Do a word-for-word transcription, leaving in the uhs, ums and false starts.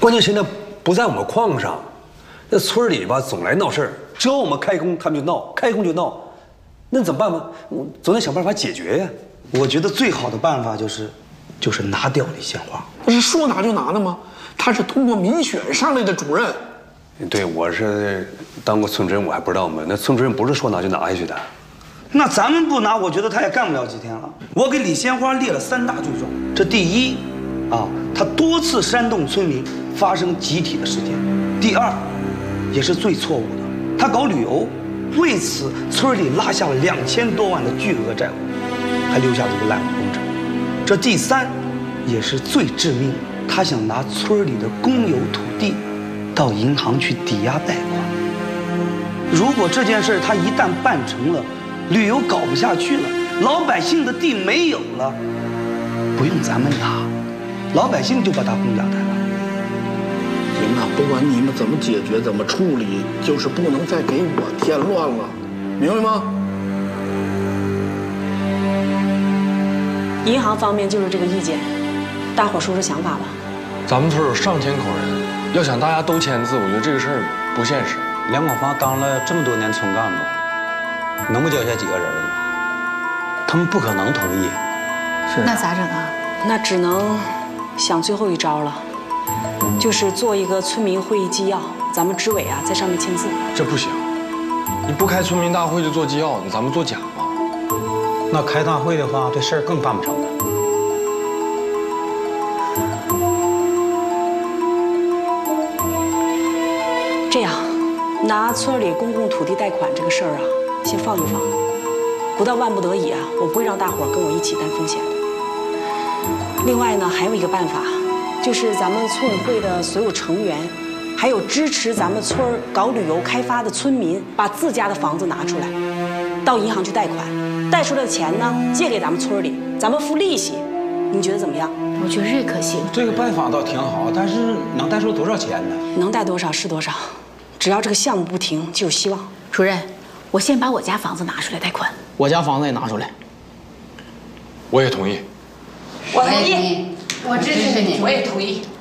关键现在不在我们矿上，那村里吧总来闹事儿，只要我们开工，他们就闹，开工就闹，那怎么办吗？我总得想办法解决呀。 我觉得最好的办法就是，就是拿掉李鲜花。 不是说拿就拿的吗？他是通过民选上来的主任。 对，我是当过村主任，我还不知道吗？那村主任不是说拿就拿下去的。 那咱们不拿，我觉得他也干不了几天了。我给李鲜花列了三大罪状，这第一，啊，他多次煽动村民发生集体的事件；第二，也是最错误的，他搞旅游，为此村里拉下了两千多万的巨额债务，还留下这个烂尾工程；这第三，也是最致命的，他想拿村里的公有土地到银行去抵押贷款。如果这件事他一旦办成了，旅游搞不下去了，老百姓的地没有了，不用咱们拿，老百姓就把它公家贷了。 行啊，不管你们怎么解决、怎么处理，就是不能再给我添乱了，明白吗？ 银行方面就是这个意见，大伙说说想法吧。 咱们村有上千口人，要想大家都签字，我觉得这个事儿不现实。 梁广芳当了这么多年村干部，能不交下几个人吗？他们不可能同意。 是。那咋整啊？ 那只能想最后一招了，就是做一个村民会议纪要，咱们支委啊在上面签字。 这不行，你不开村民大会就做纪要，咱们做假吗？ 那开大会的话，这事儿更办不成了。 这样，拿村里公共土地贷款这个事儿啊，先放一放。不到万不得已啊，我不会让大伙儿跟我一起担风险的。另外呢，还有一个办法，就是咱们村委会的所有成员，还有支持咱们村儿搞旅游开发的村民，把自家的房子拿出来，到银行去贷款，贷出来的钱呢，借给咱们村里，咱们付利息。你觉得怎么样？ 我觉得这可行。 这个办法倒挺好，但是能贷出多少钱呢？ 能贷多少是多少。只要这个项目不停，就有希望。 主任，我先把我家房子拿出来贷款。 我家房子也拿出来。 我也同意。 我同意，我支持你，我也同意。